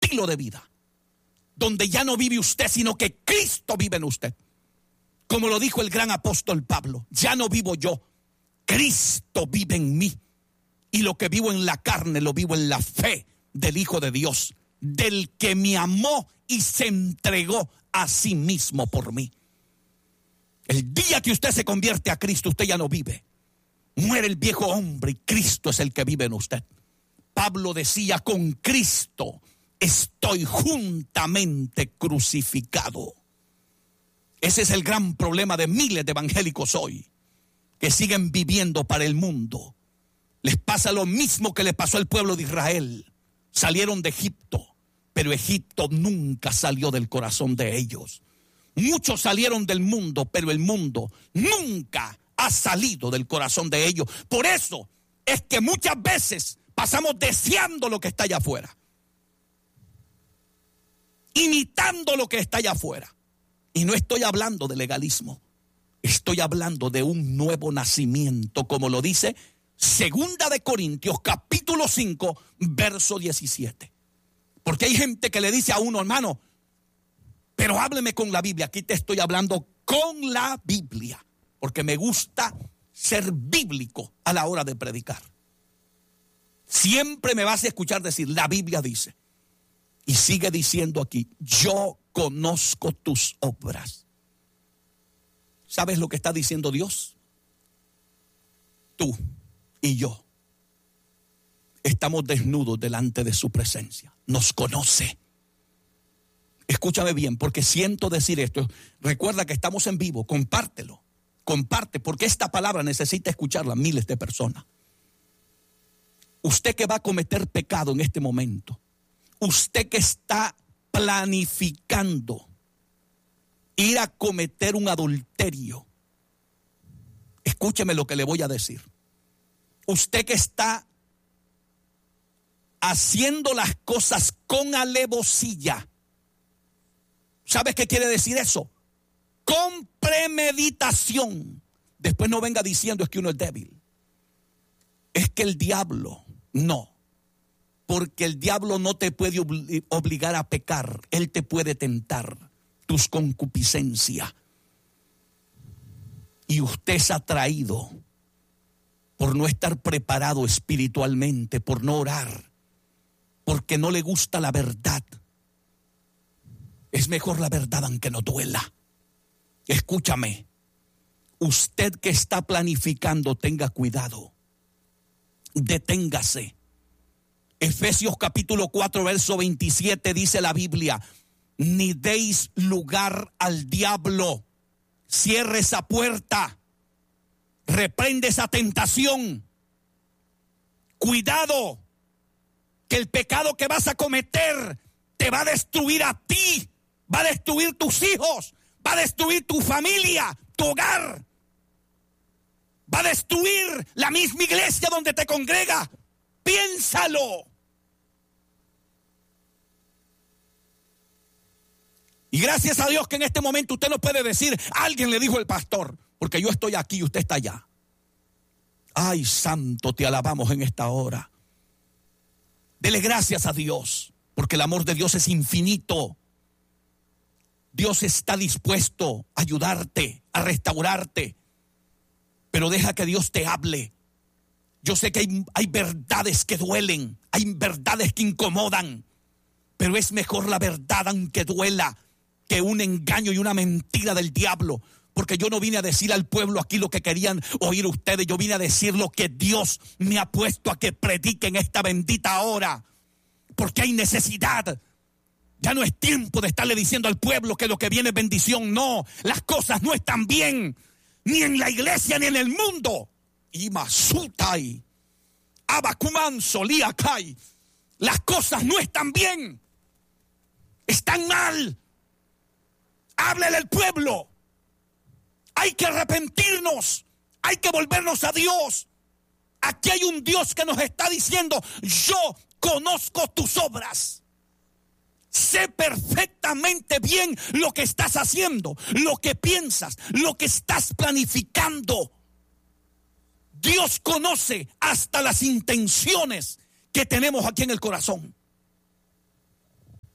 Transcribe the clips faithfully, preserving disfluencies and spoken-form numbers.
estilo de vida, donde ya no vive usted, sino que Cristo vive en usted. Como lo dijo el gran apóstol Pablo, ya no vivo yo, Cristo vive en mí. Y lo que vivo en la carne, lo vivo en la fe del Hijo de Dios, del que me amó y se entregó a sí mismo por mí. El día que usted se convierte a Cristo, usted ya no vive. Muere el viejo hombre y Cristo es el que vive en usted. Pablo decía, con Cristo estoy juntamente crucificado. Ese es el gran problema de miles de evangélicos hoy, que siguen viviendo para el mundo. Les pasa lo mismo que le pasó al pueblo de Israel. Salieron de Egipto, pero Egipto nunca salió del corazón de ellos. Muchos salieron del mundo, pero el mundo nunca ha salido del corazón de ellos. Por eso es que muchas veces pasamos deseando lo que está allá afuera, imitando lo que está allá afuera. Y no estoy hablando de legalismo, estoy hablando de un nuevo nacimiento, como lo dice Segunda de Corintios, capítulo cinco, verso diecisiete. Porque hay gente que le dice a uno, hermano, pero hábleme con la Biblia. Aquí te estoy hablando con la Biblia, porque me gusta ser bíblico a la hora de predicar. Siempre me vas a escuchar decir, la Biblia dice. Y sigue diciendo aquí, yo conozco tus obras. ¿Sabes lo que está diciendo Dios? Tú y yo estamos desnudos delante de su presencia. Nos conoce. Escúchame bien, porque siento decir esto. Recuerda que estamos en vivo, compártelo. Comparte, porque esta palabra necesita escucharla miles de personas. Usted que va a cometer pecado en este momento, usted que está planificando ir a cometer un adulterio, escúcheme lo que le voy a decir. Usted que está haciendo las cosas con alevosía, ¿sabes qué quiere decir eso? Con premeditación. Después no venga diciendo es que uno es débil. Es que el diablo, no. Porque el diablo no te puede obligar a pecar. Él te puede tentar tus concupiscencias. Y usted es atraído por no estar preparado espiritualmente, por no orar, porque no le gusta la verdad. Es mejor la verdad aunque no duela. Escúchame, usted que está planificando, tenga cuidado, deténgase. Efesios capítulo cuatro, verso veintisiete dice la Biblia, ni deis lugar al diablo, cierre esa puerta, reprende esa tentación. Cuidado, que el pecado que vas a cometer te va a destruir a ti, va a destruir tus hijos, va a destruir tu familia, tu hogar, va a destruir la misma iglesia donde te congrega. Piénsalo. Y gracias a Dios que en este momento usted no puede decir, alguien le dijo el pastor, porque yo estoy aquí y usted está allá. Ay, santo, te alabamos en esta hora. Dele gracias a Dios, porque el amor de Dios es infinito. Dios está dispuesto a ayudarte, a restaurarte, pero deja que Dios te hable. Yo sé que hay, hay verdades que duelen, hay verdades que incomodan, pero es mejor la verdad aunque duela que un engaño y una mentira del diablo. Porque yo no vine a decir al pueblo aquí lo que querían oír ustedes, yo vine a decir lo que Dios me ha puesto a que predique en esta bendita hora. Porque hay necesidad. Ya no es tiempo de estarle diciendo al pueblo que lo que viene es bendición. No, las cosas no están bien, ni en la iglesia ni en el mundo. Imasutai, Abacuman Solíacay. Las cosas no están bien, están mal. Háblele al pueblo. Hay que arrepentirnos, hay que volvernos a Dios. Aquí hay un Dios que nos está diciendo, yo conozco tus obras. Sé perfectamente bien lo que estás haciendo, lo que piensas, lo que estás planificando. Dios conoce hasta las intenciones que tenemos aquí en el corazón.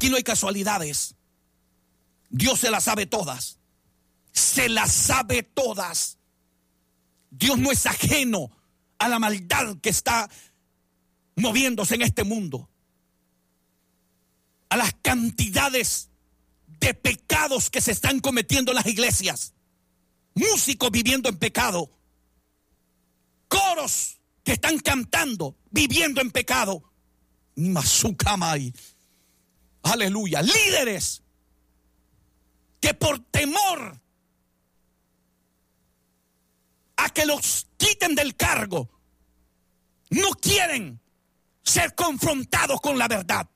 Aquí no hay casualidades. Dios se las sabe todas. Se las sabe todas. Dios no es ajeno a la maldad que está moviéndose en este mundo, a las cantidades de pecados que se están cometiendo en las iglesias, músicos viviendo en pecado, coros que están cantando, viviendo en pecado, Masukamai, aleluya, líderes que por temor a que los quiten del cargo, no quieren ser confrontados con la verdad.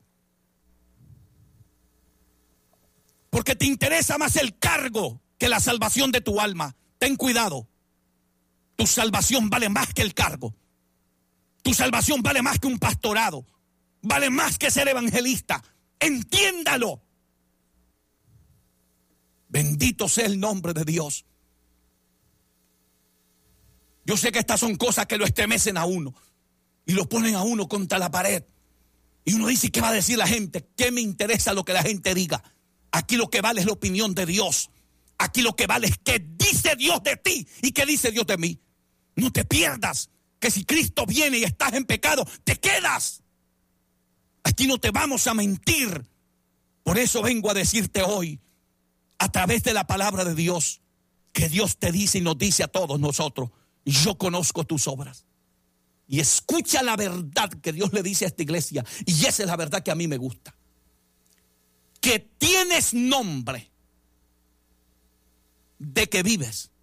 Porque te interesa más el cargo que la salvación de tu alma. Ten cuidado. Tu salvación vale más que el cargo. Tu salvación vale más que un pastorado. Vale más que ser evangelista. Entiéndalo. Bendito sea el nombre de Dios. Yo sé que estas son cosas que lo estremecen a uno y lo ponen a uno contra la pared. Y uno dice, ¿qué va a decir la gente? ¿Qué me interesa lo que la gente diga? Aquí lo que vale es la opinión de Dios. Aquí lo que vale es qué dice Dios de ti y qué dice Dios de mí. No te pierdas que si Cristo viene y estás en pecado, te quedas. Aquí no te vamos a mentir. Por eso vengo a decirte hoy, a través de la palabra de Dios, que Dios te dice y nos dice a todos nosotros, yo conozco tus obras. Y escucha la verdad que Dios le dice a esta iglesia, y esa es la verdad que a mí me gusta. Que tienes nombre de que vives.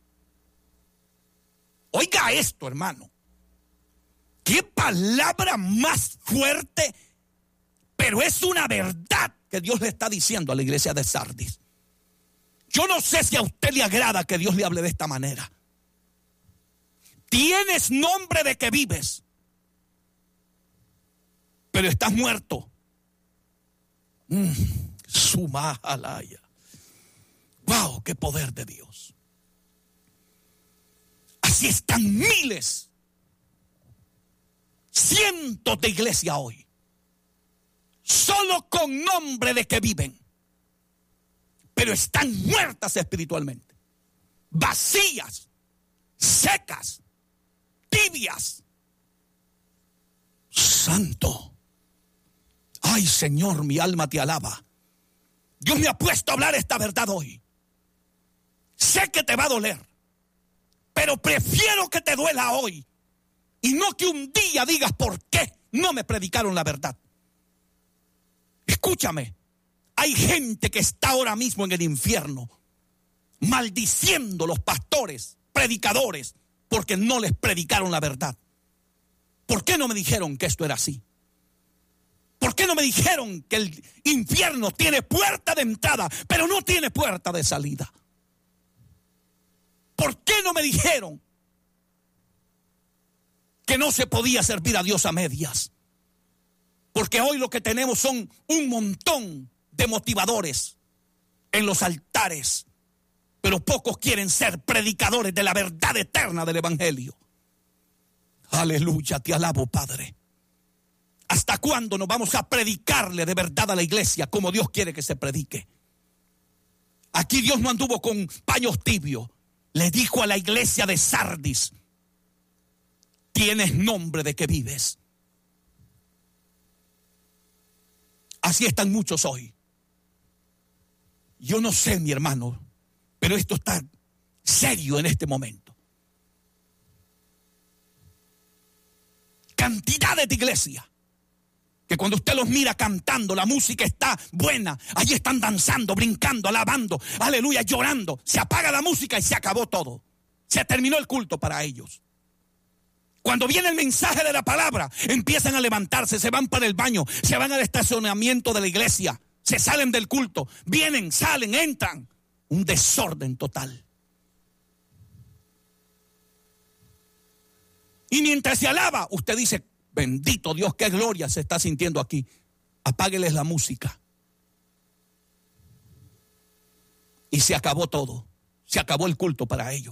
Oiga esto, hermano. Qué palabra más fuerte, pero es una verdad que Dios le está diciendo a la iglesia de Sardis. Yo no sé si a usted le agrada que Dios le hable de esta manera. Tienes nombre de que vives, pero estás muerto. Mm. Sumahalaya. Wow, qué poder de Dios. Así están miles, cientos de iglesias hoy, solo con nombre de que viven, pero están muertas espiritualmente, vacías, secas, tibias. Santo. Ay, Señor, mi alma te alaba. Dios me ha puesto a hablar esta verdad hoy. Sé que te va a doler, pero prefiero que te duela hoy y no que un día digas por qué no me predicaron la verdad. Escúchame, hay gente que está ahora mismo en el infierno maldiciendo los pastores, predicadores, porque no les predicaron la verdad. ¿Por qué no me dijeron que esto era así? ¿Por qué no me dijeron que el infierno tiene puerta de entrada, pero no tiene puerta de salida? ¿Por qué no me dijeron que no se podía servir a Dios a medias? Porque hoy lo que tenemos son un montón de motivadores en los altares, pero pocos quieren ser predicadores de la verdad eterna del evangelio. Aleluya, te alabo, Padre. ¿Hasta cuándo nos vamos a predicarle de verdad a la iglesia como Dios quiere que se predique? Aquí Dios no anduvo con paños tibios. Le dijo a la iglesia de Sardis, tienes nombre de que vives. Así están muchos hoy. Yo no sé, mi hermano, pero esto está serio en este momento. Cantidades de iglesias que cuando usted los mira cantando, la música está buena, allí están danzando, brincando, alabando, aleluya, llorando. Se apaga la música y se acabó todo. Se terminó el culto para ellos. Cuando viene el mensaje de la palabra, empiezan a levantarse, se van para el baño, se van al estacionamiento de la iglesia, se salen del culto, vienen, salen, entran. Un desorden total. Y mientras se alaba, usted dice, bendito Dios, qué gloria se está sintiendo aquí. Apágueles la música. Y se acabó todo. Se acabó el culto para ellos.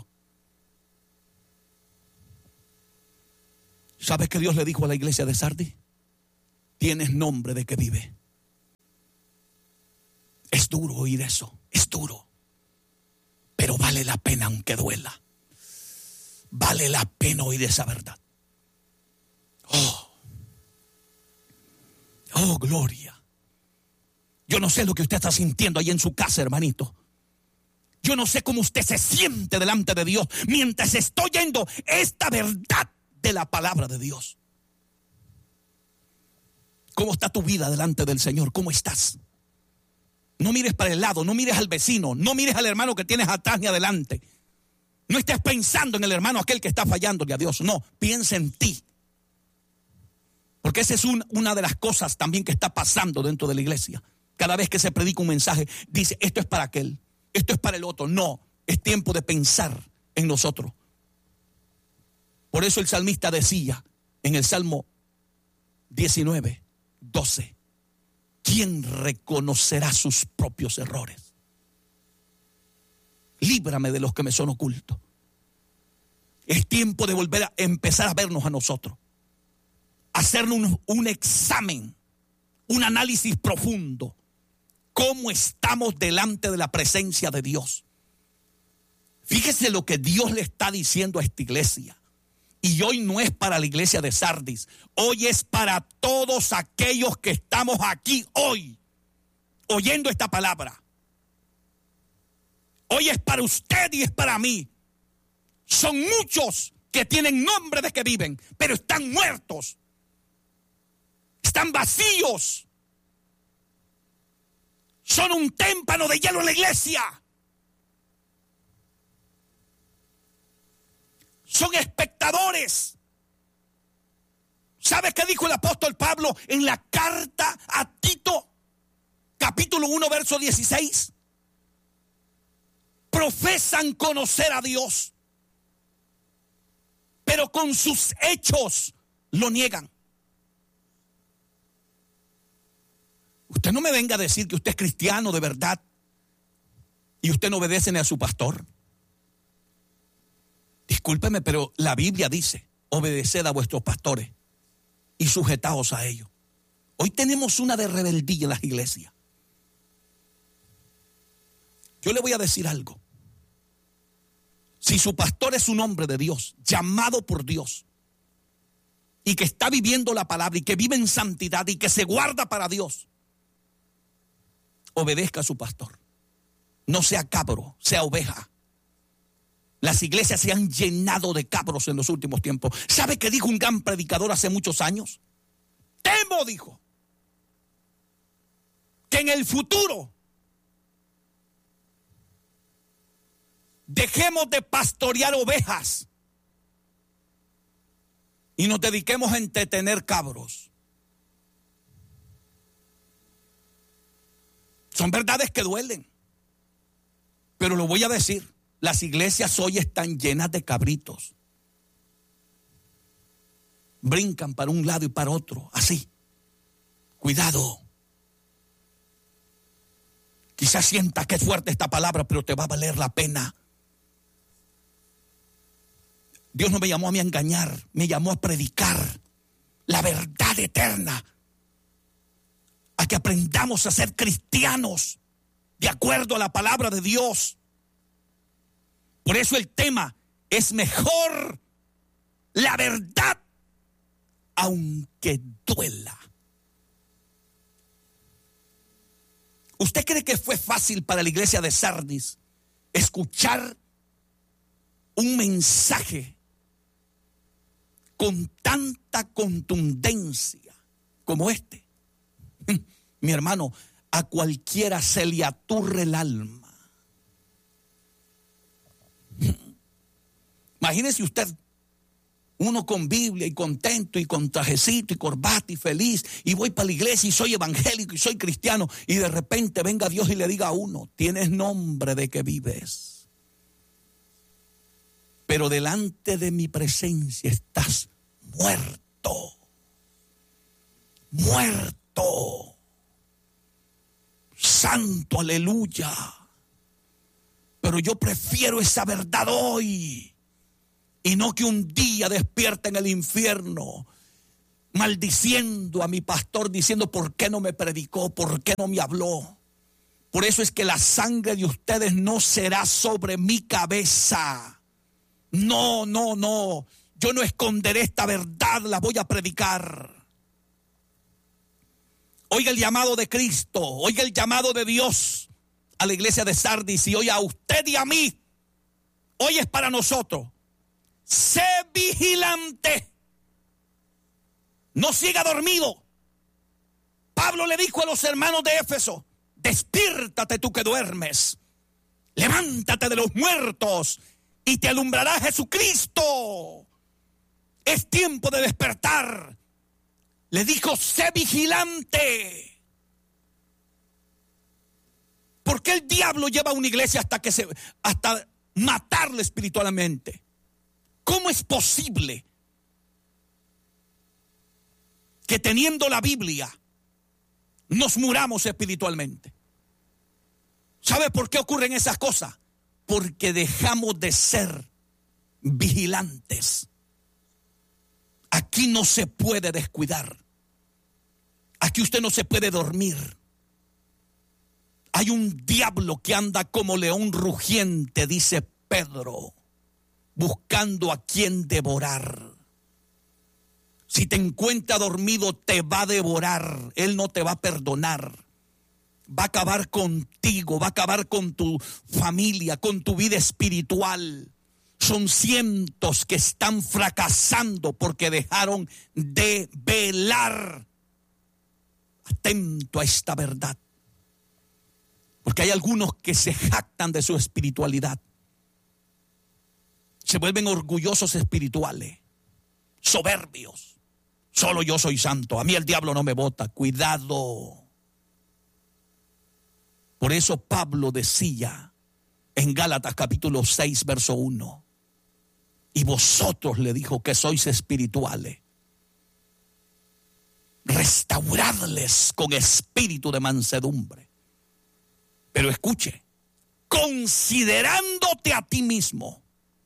¿Sabes qué Dios le dijo a la iglesia de Sardis? Tienes nombre de que vive. Es duro oír eso, es duro. Pero vale la pena aunque duela. Vale la pena oír esa verdad. Oh, oh, gloria. Yo no sé lo que usted está sintiendo ahí en su casa, hermanito. Yo no sé cómo usted se siente delante de Dios mientras estoy oyendo esta verdad de la palabra de Dios. ¿Cómo está tu vida delante del Señor? ¿Cómo estás? No mires para el lado, no mires al vecino, no mires al hermano que tienes atrás ni adelante. No estés pensando en el hermano aquel que está fallándole a Dios. No, piensa en ti. Porque esa es un, una de las cosas también que está pasando dentro de la iglesia. Cada vez que se predica un mensaje, dice, esto es para aquel, esto es para el otro. No, es tiempo de pensar en nosotros. Por eso el salmista decía en el Salmo diecinueve, doce, ¿quién reconocerá sus propios errores? Líbrame de los que me son ocultos. Es tiempo de volver a empezar a vernos a nosotros. Hacernos un, un examen, un análisis profundo. ¿Cómo estamos delante de la presencia de Dios? Fíjese lo que Dios le está diciendo a esta iglesia. Y hoy no es para la iglesia de Sardis. Hoy es para todos aquellos que estamos aquí hoy, oyendo esta palabra. Hoy es para usted y es para mí. Son muchos que tienen nombre de que viven, pero están muertos. Están vacíos. Son un témpano de hielo en la iglesia. Son espectadores. ¿Sabes qué dijo el apóstol Pablo en la carta a Tito? Capítulo uno, verso dieciséis. Profesan conocer a Dios, pero con sus hechos lo niegan. Usted no me venga a decir que usted es cristiano de verdad y usted no obedece ni a su pastor. Discúlpeme, pero la Biblia dice, obedeced a vuestros pastores y sujetaos a ellos. Hoy tenemos una de rebeldía en las iglesias. Yo le voy a decir algo. Si su pastor es un hombre de Dios, llamado por Dios, y que está viviendo la palabra y que vive en santidad y que se guarda para Dios, obedezca a su pastor. No sea cabro, sea oveja. Las iglesias se han llenado de cabros en los últimos tiempos. ¿Sabe qué dijo un gran predicador hace muchos años? Temo, dijo, que en el futuro dejemos de pastorear ovejas y nos dediquemos a entretener cabros. Son verdades que duelen, pero lo voy a decir. Las iglesias hoy están llenas de cabritos. Brincan para un lado y para otro, así. Cuidado. Quizás sienta que es fuerte esta palabra, pero te va a valer la pena. Dios no me llamó a mí a engañar, me llamó a predicar la verdad eterna. A que aprendamos a ser cristianos de acuerdo a la palabra de Dios. Por eso el tema es mejor la verdad, aunque duela. ¿Usted cree que fue fácil para la iglesia de Sardis escuchar un mensaje con tanta contundencia como este? Mi hermano, a cualquiera se le aturre el alma. Imagínese usted, uno con Biblia y contento y con trajecito y corbata y feliz, y voy para la iglesia y soy evangélico y soy cristiano, y de repente venga Dios y le diga a uno, tienes nombre de que vives, pero delante de mi presencia estás muerto, muerto. Santo, aleluya. Pero yo prefiero esa verdad hoy y no que un día despierte en el infierno maldiciendo a mi pastor, diciendo por qué no me predicó, por qué no me habló, Por eso es que la sangre de ustedes no será sobre mi cabeza. No, no, no. Yo no esconderé esta verdad, la voy a predicar. Oiga el llamado de Cristo, oiga el llamado de Dios a la iglesia de Sardis y hoy a usted y a mí. Hoy es para nosotros. Sé vigilante. No siga dormido. Pablo le dijo a los hermanos de Éfeso: despiértate tú que duermes. Levántate de los muertos y te alumbrará Jesucristo. Es tiempo de despertar. Le dijo: sé vigilante. ¿Por qué el diablo lleva a una iglesia hasta que se, hasta matarle espiritualmente? ¿Cómo es posible que teniendo la Biblia nos muramos espiritualmente? ¿Sabe por qué ocurren esas cosas? Porque dejamos de ser vigilantes. Aquí no se puede descuidar. Aquí usted no se puede dormir. Hay un diablo que anda como león rugiente, dice Pedro, buscando a quien devorar. Si te encuentra dormido, te va a devorar. Él no te va a perdonar. Va a acabar contigo, va a acabar con tu familia, con tu vida espiritual. Son cientos que están fracasando porque dejaron de velar. Atento a esta verdad. Porque hay algunos que se jactan de su espiritualidad. Se vuelven orgullosos espirituales, soberbios. Solo yo soy santo, a mí el diablo no me bota. Cuidado. Por eso Pablo decía en Gálatas capítulo seis, verso uno, y vosotros, le dijo, que sois espirituales, restauradles con espíritu de mansedumbre. Pero escuche, considerándote a ti mismo.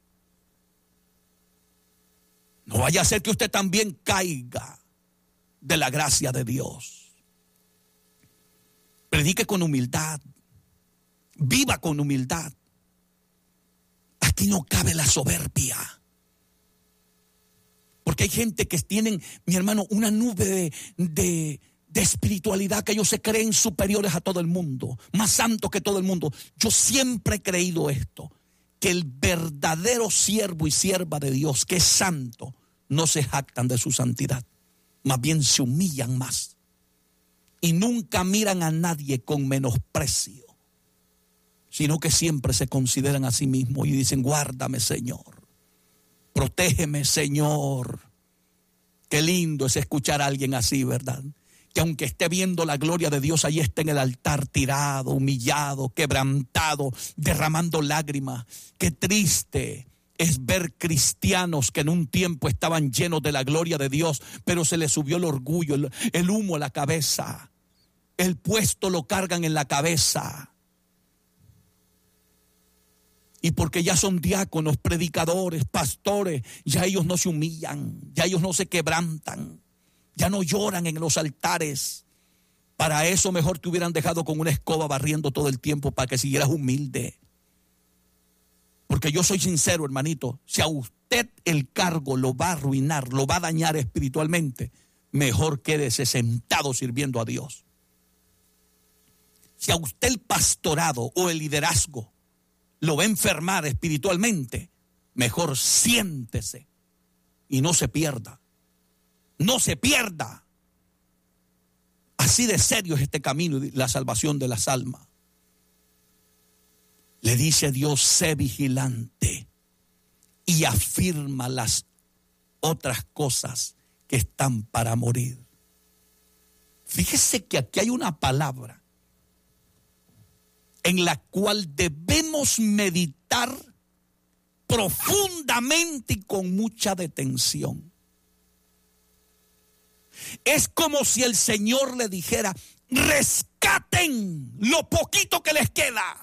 No vaya a ser que usted también caiga de la gracia de Dios. Predique con humildad. Viva con humildad. Aquí no cabe la soberbia. Porque hay gente que tienen, mi hermano, una nube de, de, de espiritualidad, que ellos se creen superiores a todo el mundo, más santos que todo el mundo. Yo siempre he creído esto, que el verdadero siervo y sierva de Dios, que es santo, no se jactan de su santidad, más bien se humillan más. Y nunca miran a nadie con menosprecio, sino que siempre se consideran a sí mismos y dicen: guárdame, Señor, protégeme, Señor. Qué lindo es escuchar a alguien así, ¿verdad? Que aunque esté viendo la gloria de Dios, ahí está en el altar tirado, humillado, quebrantado, derramando lágrimas. Qué triste es ver cristianos que en un tiempo estaban llenos de la gloria de Dios, pero se les subió el orgullo, el, el humo a la cabeza. El puesto lo cargan en la cabeza. Y porque ya son diáconos, predicadores, pastores, ya ellos no se humillan, ya ellos no se quebrantan, ya no lloran en los altares. Para eso mejor te hubieran dejado con una escoba barriendo todo el tiempo para que siguieras humilde. Porque yo soy sincero, hermanito, si a usted el cargo lo va a arruinar, lo va a dañar espiritualmente, mejor quédese sentado sirviendo a Dios. Si a usted el pastorado o el liderazgo lo va a enfermar espiritualmente, mejor siéntese y no se pierda. No se pierda. Así de serio es este camino y la salvación de las almas. Le dice Dios: sé vigilante y afirma las otras cosas que están para morir. Fíjese que aquí hay una palabra en la cual debemos meditar profundamente y con mucha detención. Es como si el Señor le dijera: rescaten lo poquito que les queda.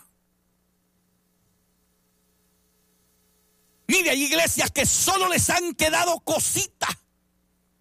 Mire, hay iglesias que solo les han quedado cositas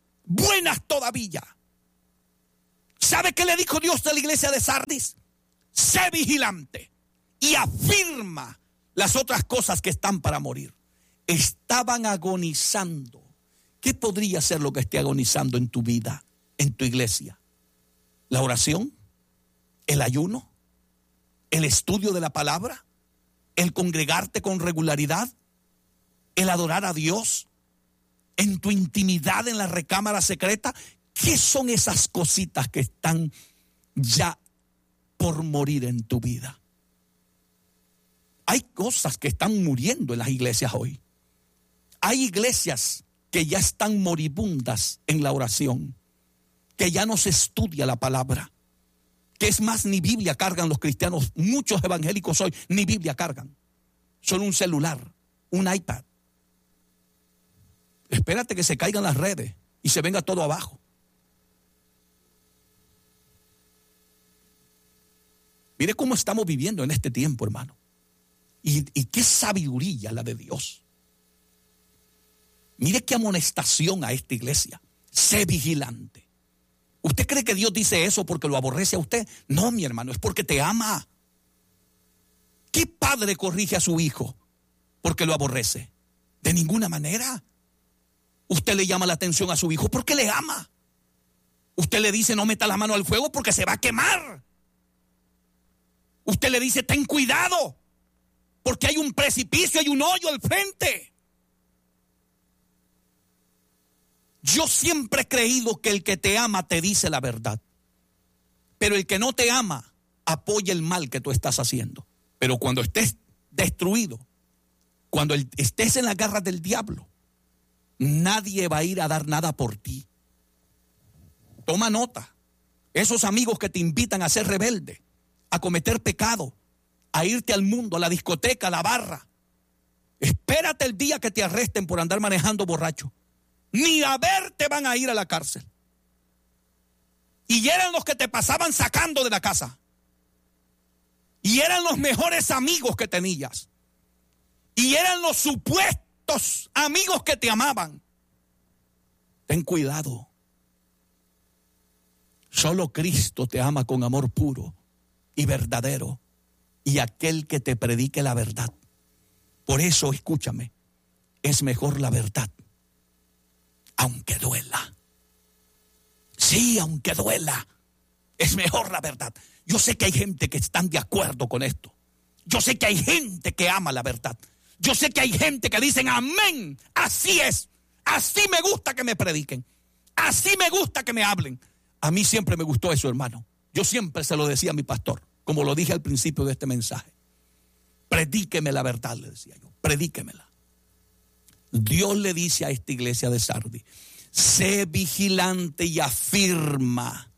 buenas todavía. ¿Sabe qué le dijo Dios a la iglesia de Sardis? sé vigilante y afirma las otras cosas que están para morir. Estaban agonizando. ¿Qué podría ser lo que esté agonizando en tu vida, en tu iglesia? ¿La oración? ¿El ayuno? ¿El estudio de la palabra? ¿El congregarte con regularidad? ¿El adorar a Dios? ¿En tu intimidad en la recámara secreta? ¿Qué son esas cositas que están ya por morir en tu vida? Hay cosas que están muriendo en las iglesias hoy. Hay iglesias que ya están moribundas en la oración, que ya no se estudia la palabra, que es más, ni Biblia cargan los cristianos. Muchos evangélicos hoy ni Biblia cargan. Son un celular, un iPad. Espérate que se caigan las redes y se venga todo abajo. Mire cómo estamos viviendo en este tiempo, hermano. Y, y qué sabiduría la de Dios. Mire qué amonestación a esta iglesia. Sé vigilante. ¿Usted cree que Dios dice eso porque lo aborrece a usted? No, mi hermano, es porque te ama. ¿Qué padre corrige a su hijo porque lo aborrece? De ninguna manera. Usted le llama la atención a su hijo porque le ama. Usted le dice no meta la mano al fuego porque se va a quemar. Usted le dice ten cuidado porque hay un precipicio, hay un hoyo al frente. Yo siempre he creído que el que te ama te dice la verdad, pero el que no te ama apoya el mal que tú estás haciendo. Pero cuando estés destruido, cuando estés en las garras del diablo, nadie va a ir a dar nada por ti. Toma nota. Esos amigos que te invitan a ser rebelde, a cometer pecado, a irte al mundo, a la discoteca, a la barra. Espérate el día que te arresten por andar manejando borracho. Ni a verte van a ir a la cárcel. Y eran los que te pasaban sacando de la casa. Y eran los mejores amigos que tenías. Y eran los supuestos amigos que te amaban. Ten cuidado. Solo Cristo te ama con amor puro y verdadero. Y aquel que te predique la verdad. Por eso, escúchame, es mejor la verdad. Aunque duela. Sí, aunque duela. Es mejor la verdad. Yo sé que hay gente que están de acuerdo con esto. Yo sé que hay gente que ama la verdad. Yo sé que hay gente que dicen amén. Así es. Así me gusta que me prediquen. Así me gusta que me hablen. A mí siempre me gustó eso, hermano. Yo siempre se lo decía a mi pastor, como lo dije al principio de este mensaje. Predíqueme la verdad, le decía yo. Predíquemela. Dios le dice a esta iglesia de Sardis, sé vigilante y afirma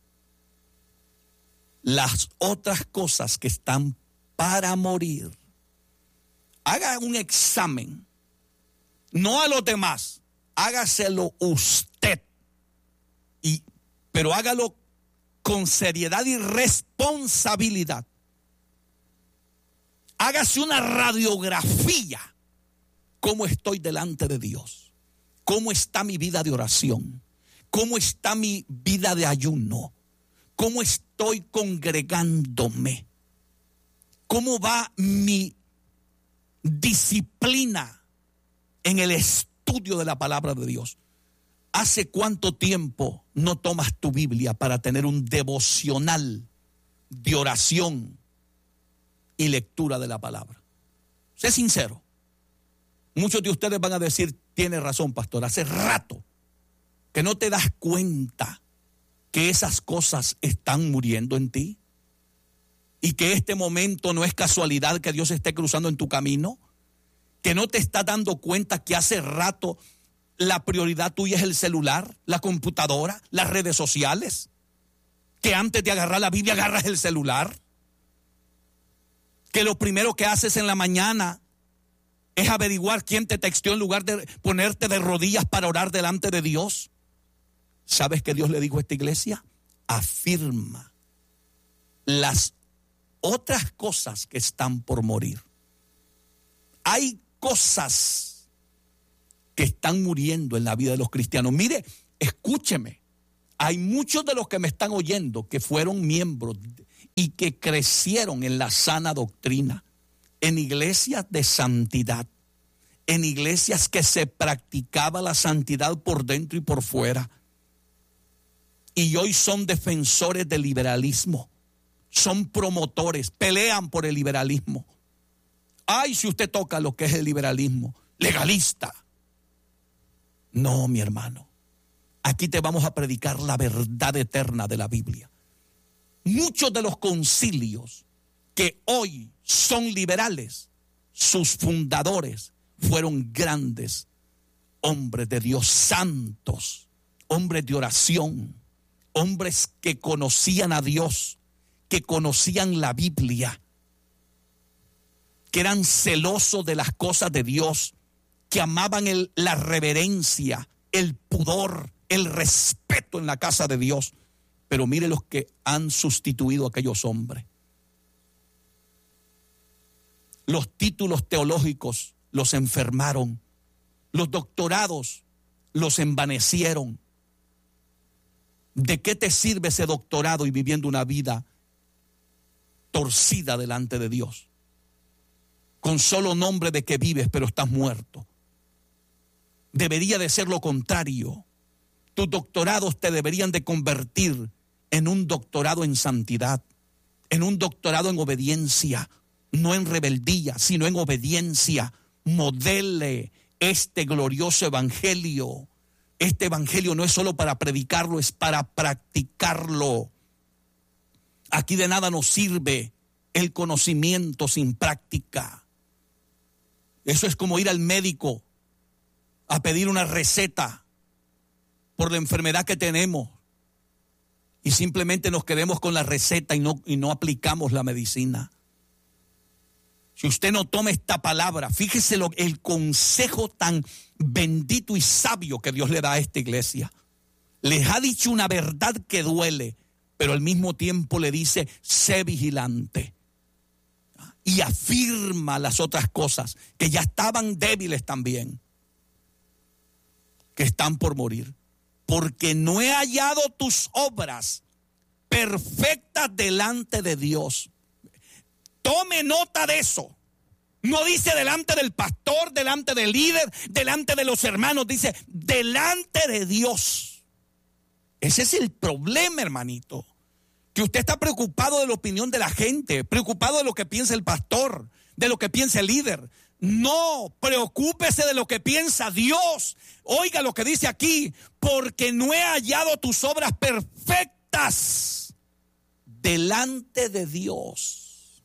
las otras cosas que están para morir. Haga un examen, no a los demás, hágaselo usted, y, pero hágalo con seriedad y responsabilidad. Hágase una radiografía. ¿Cómo estoy delante de Dios? ¿Cómo está mi vida de oración? ¿Cómo está mi vida de ayuno? ¿Cómo estoy congregándome? ¿Cómo va mi disciplina en el estudio de la palabra de Dios? ¿Hace cuánto tiempo no tomas tu Biblia para tener un devocional de oración y lectura de la palabra? Sé sincero. Muchos de ustedes van a decir, tiene razón, pastor, hace rato que no te das cuenta que esas cosas están muriendo en ti y que este momento no es casualidad que Dios esté cruzando en tu camino, que no te estás dando cuenta que hace rato la prioridad tuya es el celular, la computadora, las redes sociales, que antes de agarrar la Biblia agarras el celular, que lo primero que haces en la mañana es averiguar quién te texteó en lugar de ponerte de rodillas para orar delante de Dios. ¿Sabes qué Dios le dijo a esta iglesia? Afirma las otras cosas que están por morir. Hay cosas que están muriendo en la vida de los cristianos. Mire, escúcheme. Hay muchos de los que me están oyendo que fueron miembros y que crecieron en la sana doctrina, en iglesias de santidad, en iglesias que se practicaba la santidad por dentro y por fuera. Y hoy son defensores del liberalismo, son promotores, pelean por el liberalismo. Ay, si usted toca lo que es el liberalismo, legalista. No, mi hermano, aquí te vamos a predicar la verdad eterna de la Biblia. Muchos de los concilios que hoy son liberales, sus fundadores fueron grandes hombres de Dios, santos, hombres de oración, hombres que conocían a Dios, que conocían la Biblia, que eran celosos de las cosas de Dios, que amaban el, la reverencia, el pudor, el respeto en la casa de Dios. Pero mire los que han sustituido a aquellos hombres. Los títulos teológicos los enfermaron, los doctorados los envanecieron. ¿De qué te sirve ese doctorado y viviendo una vida torcida delante de Dios? Con solo nombre de que vives, pero estás muerto. Debería de ser lo contrario. Tus doctorados te deberían de convertir en un doctorado en santidad, en un doctorado en obediencia, no en rebeldía, sino en obediencia. Modele este glorioso evangelio. Este evangelio no es solo para predicarlo, es para practicarlo. Aquí de nada nos sirve el conocimiento sin práctica. Eso es como ir al médico a pedir una receta por la enfermedad que tenemos y simplemente nos quedemos con la receta y no, y no aplicamos la medicina. Si usted no toma esta palabra, fíjese lo, el consejo tan bendito y sabio que Dios le da a esta iglesia. Les ha dicho una verdad que duele, pero al mismo tiempo le dice, sé vigilante. Y afirma las otras cosas que ya estaban débiles también, que están por morir. Porque no he hallado tus obras perfectas delante de Dios. Tome nota de eso. No dice delante del pastor, delante del líder, delante de los hermanos. Dice delante de Dios. Ese es el problema, hermanito. Que usted está preocupado de la opinión de la gente, preocupado de lo que piensa el pastor, de lo que piensa el líder. No, preocúpese de lo que piensa Dios. Oiga lo que dice aquí, porque no he hallado tus obras perfectas delante de Dios.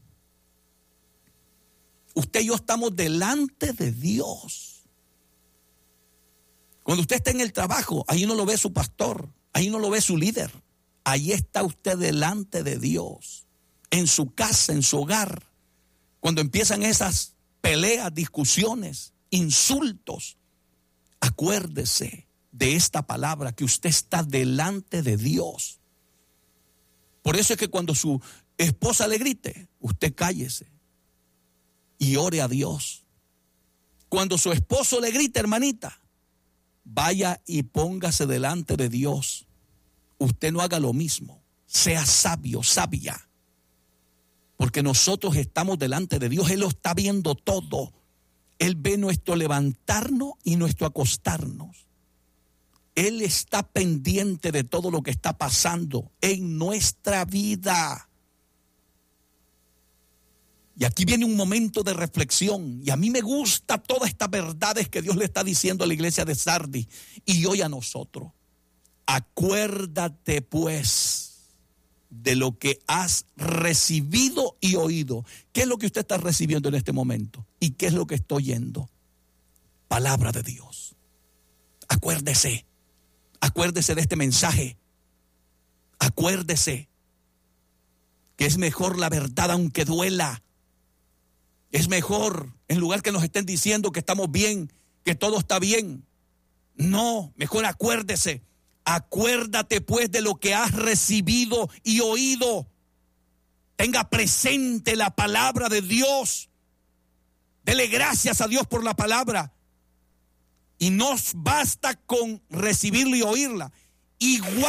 Usted y yo estamos delante de Dios. Cuando usted está en el trabajo, ahí no lo ve su pastor, ahí no lo ve su líder. Ahí está usted delante de Dios, en su casa, en su hogar. Cuando empiezan esas peleas, discusiones, insultos, acuérdese de esta palabra, que usted está delante de Dios. Por eso es que cuando su esposa le grite, usted cállese y ore a Dios. Cuando su esposo le grite, hermanita, vaya y póngase delante de Dios. Usted no haga lo mismo. Sea sabio, sabia. Porque nosotros estamos delante de Dios. Él lo está viendo todo. Él ve nuestro levantarnos y nuestro acostarnos. Él está pendiente de todo lo que está pasando en nuestra vida. Y aquí viene un momento de reflexión. Y a mí me gusta todas estas verdades que Dios le está diciendo a la iglesia de Sardis y hoy a nosotros. Acuérdate pues de lo que has recibido y oído. ¿Qué es lo que usted está recibiendo en este momento? ¿Y qué es lo que está oyendo? Palabra de Dios. Acuérdese. Acuérdese de este mensaje. Acuérdese que es mejor la verdad aunque duela. Es mejor, en lugar que nos estén diciendo que estamos bien, que todo está bien. No, mejor acuérdese. Acuérdate pues de lo que has recibido y oído. Tenga presente la palabra de Dios. Dele gracias a Dios por la palabra. Y no basta con recibirla y oírla. Igual